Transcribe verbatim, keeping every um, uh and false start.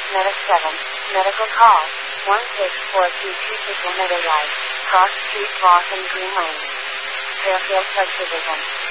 Meta seven, medical call, one six four two two six Meta Life, Cross Street, Blossom Green Lane. Fairfield Subdivision.